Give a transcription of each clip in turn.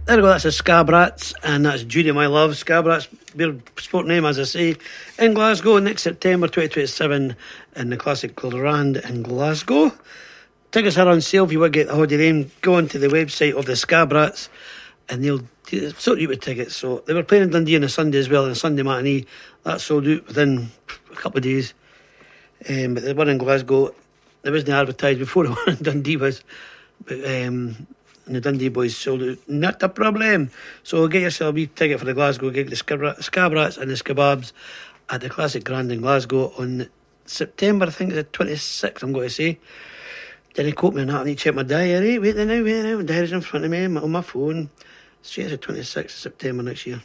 There we go, that's the Scabrats, and that's Judy My Love. Scabrats, their sport name, as I say, in Glasgow next September 2027 in the Classic Grand in Glasgow. Tickets are on sale if you want to get the holiday name. Go onto the website of the Scabrats and they'll sort you with tickets. So they were playing in Dundee on a Sunday as well, on a Sunday matinee. That sold out within a couple of days. But the one in Glasgow, it wasn't advertised before the one in Dundee was. But and the Dundee boys sold out, not a problem. So get yourself a wee ticket for the Glasgow gig, the Scabrats and the Scababs at the Classic Grand in Glasgow on September, I think it's the 26th, I'm going to say. Didn't quote me on that, I need to check my diary. Wait now, my diary's in front of me on my phone. Straight as the 26th of September next year.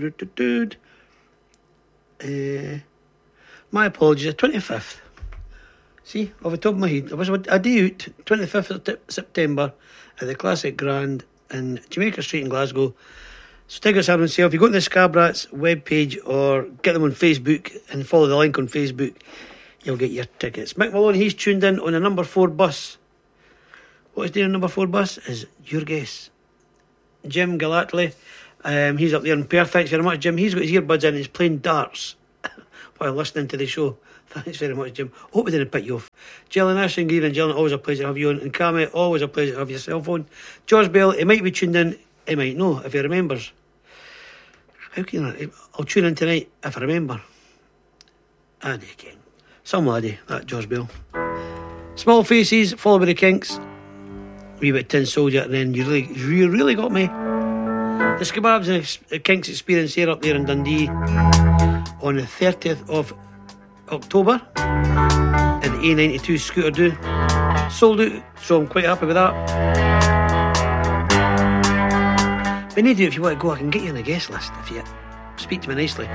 My apologies, the 25th. See, off the top of my head, I was a day out, 25th of September at the Classic Grand in Jamaica Street in Glasgow. So tickets are on sale. If you go to the Scabrats webpage or get them on Facebook and follow the link on Facebook, you'll get your tickets. Mick Malone, he's tuned in on the number 4 bus. What is doing on number 4 bus is your guess. Jim Galatly, he's up there in Perth. Thanks very much, Jim. He's got his earbuds in and he's playing darts while listening to the show. Thanks very much, Jim. Hope we didn't pick you off. Gillian Ashton, Green and Gillian, always a pleasure to have you on. And Cammy, always a pleasure to have your cell phone. George Bell, he might be tuned in, he might know if he remembers. How can I? I'll tune in tonight if I remember. And again, some laddie, that George Bell. Small Faces, followed by the Kinks. Wee bit Tin Soldier, and then you really got me. The Scababs and the Kinks experience here up there in Dundee on the 30th of October at the A92 Scooter Do. Sold out, so I'm quite happy with that. We need you if you want to go. I can get you on a guest list if you speak to me nicely.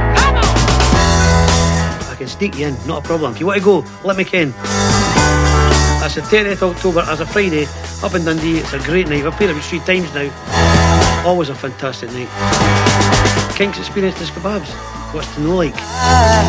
I can sneak you in, not a problem. If you want to go, let me ken. That's the 30th of October as a Friday up in Dundee. It's a great night. I've played it 3 times now. Always a fantastic night. Kinks experience the Scababs. What's to know like?